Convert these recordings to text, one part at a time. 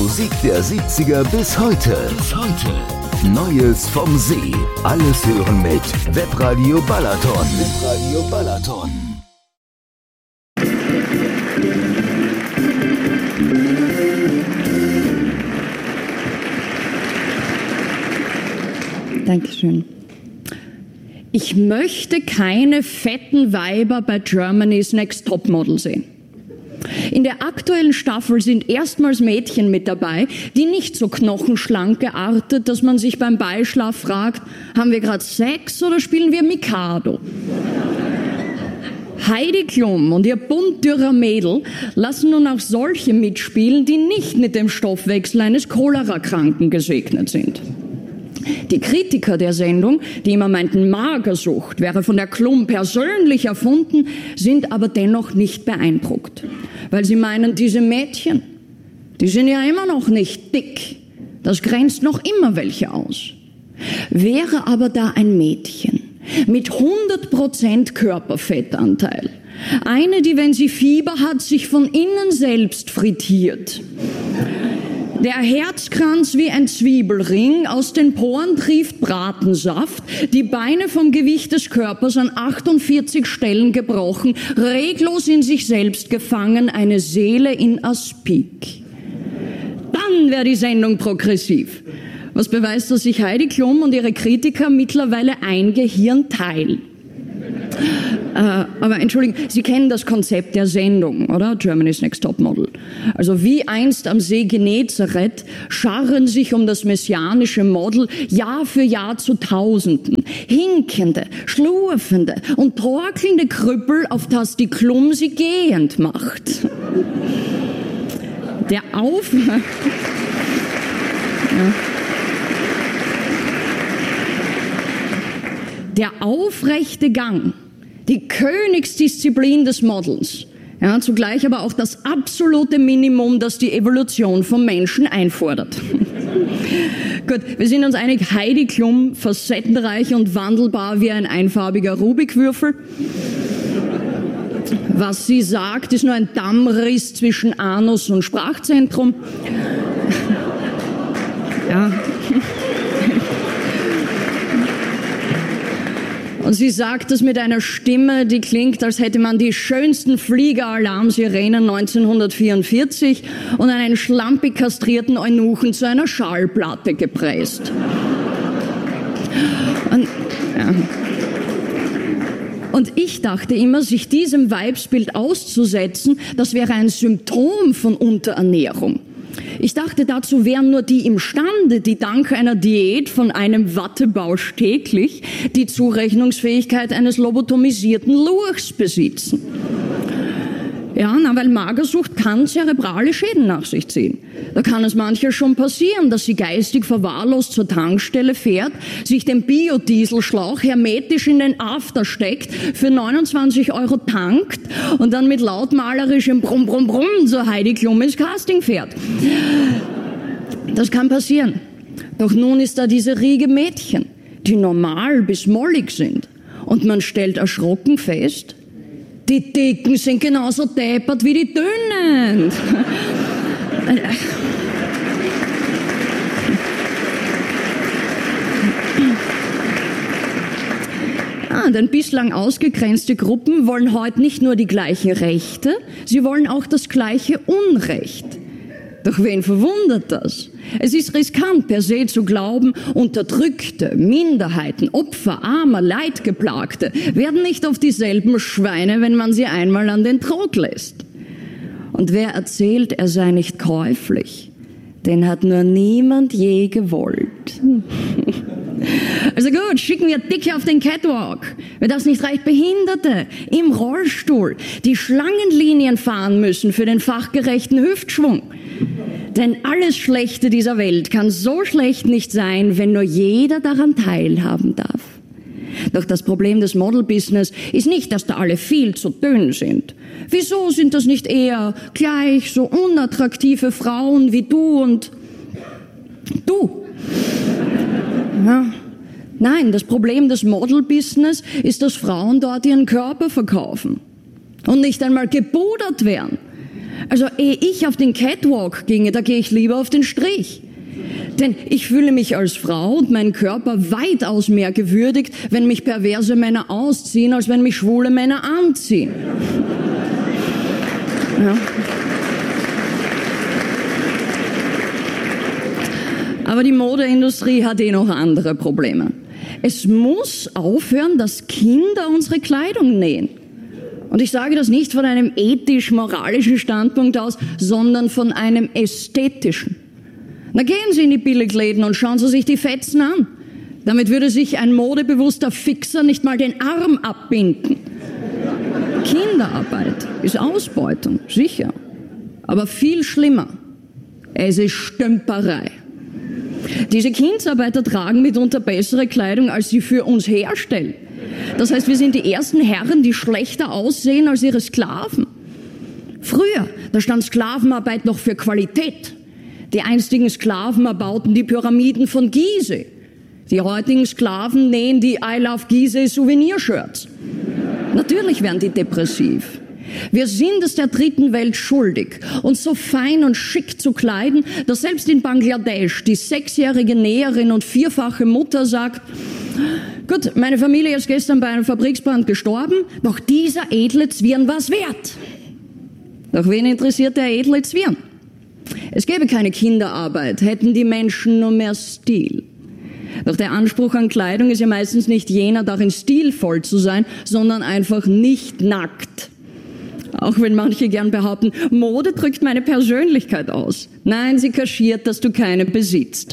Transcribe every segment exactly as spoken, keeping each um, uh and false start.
Musik der siebziger bis heute. Bis heute. Neues vom See. Alles hören mit Webradio Balaton. Webradio Balaton. Dankeschön. Ich möchte keine fetten Weiber bei Germany's Next Topmodel sehen. In der aktuellen Staffel sind erstmals Mädchen mit dabei, die nicht so knochenschlank geartet, dass man sich beim Beischlaf fragt, haben wir gerade Sex oder spielen wir Mikado? Heidi Klum und ihr bunt dürrer Mädel lassen nun auch solche mitspielen, die nicht mit dem Stoffwechsel eines Cholera-Kranken gesegnet sind. Die Kritiker der Sendung, die immer meinten, Magersucht wäre von der Klum persönlich erfunden, sind aber dennoch nicht beeindruckt. Weil sie meinen, diese Mädchen, die sind ja immer noch nicht dick. Das grenzt noch immer welche aus. Wäre aber da ein Mädchen mit hundert Prozent Körperfettanteil, eine, die, wenn sie Fieber hat, sich von innen selbst frittiert, der Herzkranz wie ein Zwiebelring, aus den Poren trieft Bratensaft, die Beine vom Gewicht des Körpers an achtundvierzig Stellen gebrochen, reglos in sich selbst gefangen, eine Seele in Aspik. Dann wäre die Sendung progressiv. Was beweist, dass sich Heidi Klum und ihre Kritiker mittlerweile ein Gehirn teilen. Äh, aber entschuldigen, Sie kennen das Konzept der Sendung, oder? Germany's Next Topmodel. Also wie einst am See Genezareth scharren sich um das messianische Model Jahr für Jahr zu Tausenden. Hinkende, schlurfende und torkelnde Krüppel, auf das die Klum sie gehend macht. Der Auf... Ja. Der aufrechte Gang, die Königsdisziplin des Models, ja, zugleich aber auch das absolute Minimum, das die Evolution vom Menschen einfordert. Gut, wir sind uns einig, Heidi Klum, facettenreich und wandelbar wie ein einfarbiger Rubikwürfel. Was sie sagt, ist nur ein Dammriss zwischen Anus und Sprachzentrum. Ja. Und sie sagt das mit einer Stimme, die klingt, als hätte man die schönsten Fliegeralarmsirenen neunzehnhundertvierundvierzig und einen schlampig kastrierten Eunuchen zu einer Schallplatte gepresst. Und, ja. Und ich dachte immer, sich diesem Weibsbild auszusetzen, das wäre ein Symptom von Unterernährung. Ich dachte, dazu wären nur die imstande, die dank einer Diät von einem Wattebausch täglich die Zurechnungsfähigkeit eines lobotomisierten Lurchs besitzen. Ja, na, weil Magersucht kann zerebrale Schäden nach sich ziehen. Da kann es manchmal schon passieren, dass sie geistig verwahrlost zur Tankstelle fährt, sich den Biodieselschlauch hermetisch in den After steckt, für neunundzwanzig Euro tankt und dann mit lautmalerischem Brumm, Brumm, Brumm zur Heidi Klum ins Casting fährt. Das kann passieren. Doch nun ist da diese Riege Mädchen, die normal bis mollig sind. Und man stellt erschrocken fest, die Dicken sind genauso deppert wie die Dünnen. Ah, denn bislang ausgegrenzte Gruppen wollen heute nicht nur die gleichen Rechte, sie wollen auch das gleiche Unrecht. Doch wen verwundert das? Es ist riskant per se zu glauben, Unterdrückte, Minderheiten, Opfer, Armer, Leidgeplagte werden nicht auf dieselben Schweine, wenn man sie einmal an den Trog lässt. Und wer erzählt, er sei nicht käuflich, den hat nur niemand je gewollt. Also gut, schicken wir Dicke auf den Catwalk. Wer das nicht reicht, Behinderte im Rollstuhl, die Schlangenlinien fahren müssen für den fachgerechten Hüftschwung. Denn alles Schlechte dieser Welt kann so schlecht nicht sein, wenn nur jeder daran teilhaben darf. Doch das Problem des Model-Business ist nicht, dass da alle viel zu dünn sind. Wieso sind das nicht eher gleich so unattraktive Frauen wie du und du? Ja. Nein, das Problem des Model-Business ist, dass Frauen dort ihren Körper verkaufen und nicht einmal gebudert werden. Also ehe ich auf den Catwalk ginge, da gehe ich lieber auf den Strich. Denn ich fühle mich als Frau und meinen Körper weitaus mehr gewürdigt, wenn mich perverse Männer ausziehen, als wenn mich schwule Männer anziehen. Ja. Aber die Modeindustrie hat eh noch andere Probleme. Es muss aufhören, dass Kinder unsere Kleidung nähen. Und ich sage das nicht von einem ethisch-moralischen Standpunkt aus, sondern von einem ästhetischen. Na, gehen Sie in die Billigläden und schauen Sie sich die Fetzen an. Damit würde sich ein modebewusster Fixer nicht mal den Arm abbinden. Kinderarbeit ist Ausbeutung, sicher. Aber viel schlimmer. Es ist Stümperei. Diese Kindsarbeiter tragen mitunter bessere Kleidung, als sie für uns herstellen. Das heißt, wir sind die ersten Herren, die schlechter aussehen als ihre Sklaven. Früher, da stand Sklavenarbeit noch für Qualität. Die einstigen Sklaven erbauten die Pyramiden von Gizeh. Die heutigen Sklaven nähen die I Love Gizeh Souvenirshirts. Natürlich werden die depressiv. Wir sind es der dritten Welt schuldig, uns so fein und schick zu kleiden, dass selbst in Bangladesch die sechsjährige Näherin und vierfache Mutter sagt, gut, meine Familie ist gestern bei einem Fabriksbrand gestorben, doch dieser edle Zwirn war's wert. Doch wen interessiert der edle Zwirn? Es gäbe keine Kinderarbeit, hätten die Menschen nur mehr Stil. Doch der Anspruch an Kleidung ist ja meistens nicht jener, darin stilvoll zu sein, sondern einfach nicht nackt. Auch wenn manche gern behaupten, Mode drückt meine Persönlichkeit aus. Nein, sie kaschiert, dass du keine besitzt.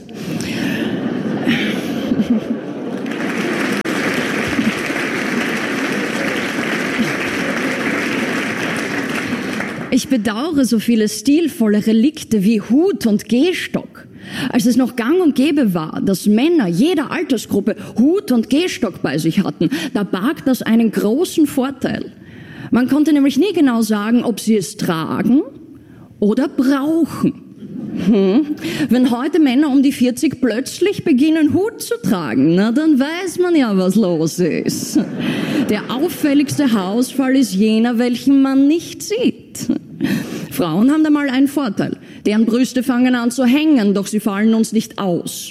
Ich bedauere so viele stilvolle Relikte wie Hut und Gehstock. Als es noch gang und gäbe war, dass Männer jeder Altersgruppe Hut und Gehstock bei sich hatten, da barg das einen großen Vorteil. Man konnte nämlich nie genau sagen, ob sie es tragen oder brauchen. Hm. Wenn heute Männer um die vierzig plötzlich beginnen, Hut zu tragen, na, dann weiß man ja, was los ist. Der auffälligste Haarausfall ist jener, welchen man nicht sieht. Frauen haben da mal einen Vorteil. Deren Brüste fangen an zu hängen, doch sie fallen uns nicht aus.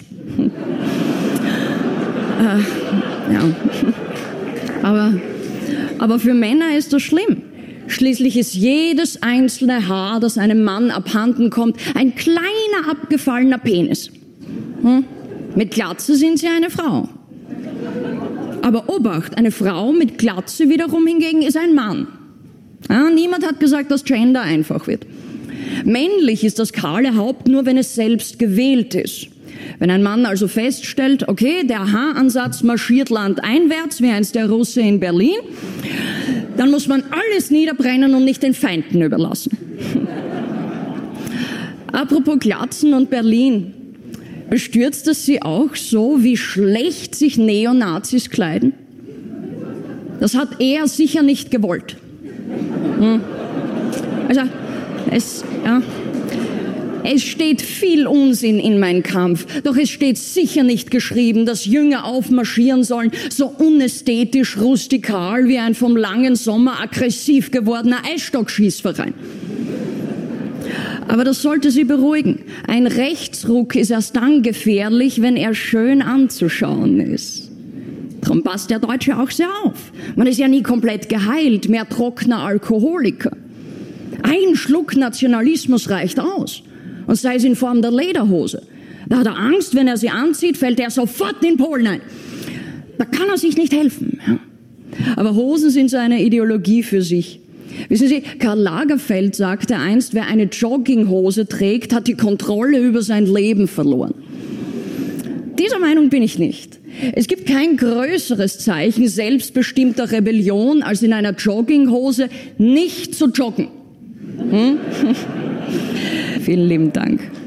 äh, ja. Aber, aber für Männer ist das schlimm. Schließlich ist jedes einzelne Haar, das einem Mann abhanden kommt, ein kleiner abgefallener Penis. Hm? Mit Glatze sind sie eine Frau. Aber Obacht, eine Frau mit Glatze wiederum hingegen ist ein Mann. Ja, niemand hat gesagt, dass Gender einfach wird. Männlich ist das kahle Haupt nur, wenn es selbst gewählt ist. Wenn ein Mann also feststellt, okay, der Haaransatz marschiert landeinwärts, wie einst der Russe in Berlin, dann muss man alles niederbrennen und nicht den Feinden überlassen. Apropos Glatzen und Berlin. Bestürzt es Sie auch so, wie schlecht sich Neonazis kleiden? Das hat er sicher nicht gewollt. Hm. Also, es, ja, es steht viel Unsinn in Mein Kampf, doch es steht sicher nicht geschrieben, dass Jünger aufmarschieren sollen, so unästhetisch rustikal wie ein vom langen Sommer aggressiv gewordener Eisstockschießverein. Aber das sollte Sie beruhigen. Ein Rechtsruck ist erst dann gefährlich, wenn er schön anzuschauen ist. Darum passt der Deutsche auch sehr auf. Man ist ja nie komplett geheilt, mehr trockener Alkoholiker. Ein Schluck Nationalismus reicht aus. Und sei es in Form der Lederhose. Da hat er Angst, wenn er sie anzieht, fällt er sofort in Polen ein. Da kann er sich nicht helfen. Aber Hosen sind so eine Ideologie für sich. Wissen Sie, Karl Lagerfeld sagte einst, wer eine Jogginghose trägt, hat die Kontrolle über sein Leben verloren. Dieser Meinung bin ich nicht. Es gibt kein größeres Zeichen selbstbestimmter Rebellion, als in einer Jogginghose nicht zu joggen. Hm? Vielen lieben Dank.